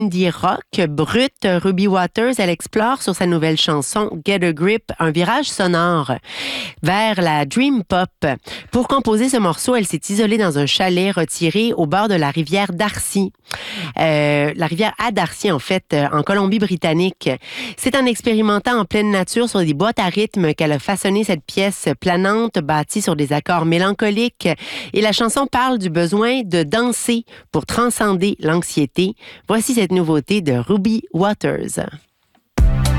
Indie rock brute, Ruby Waters, elle explore sur sa nouvelle chanson Get a Grip un virage sonore vers la dream pop. Pour composer ce morceau, elle s'est isolée dans un chalet retiré au bord de la rivière Darcy. La rivière à Darcy, en fait, en Colombie-Britannique. C'est en expérimentant en pleine nature sur des boîtes à rythme qu'elle a façonné cette pièce planante bâtie sur des accords mélancoliques. Et la chanson parle du besoin de danser pour transcender l'anxiété. Voici cette nouveauté de Ruby Waters.